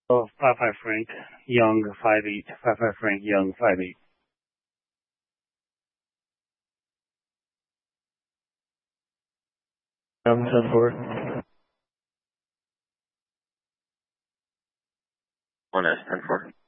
Oh, 55 Frank, Young 58, 55 Frank, Young 58. 10-4. 1S 10-4.